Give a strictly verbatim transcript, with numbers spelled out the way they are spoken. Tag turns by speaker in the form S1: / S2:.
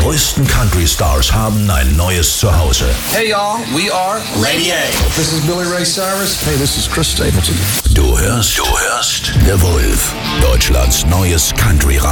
S1: größten Country-Stars haben ein neues Zuhause.
S2: Hey y'all, we are
S3: Lady A.
S4: This is Billy Ray Cyrus. Hey, this is Chris Stapleton.
S1: Du hörst, du hörst The Wolf, Deutschlands neues Country-Radio.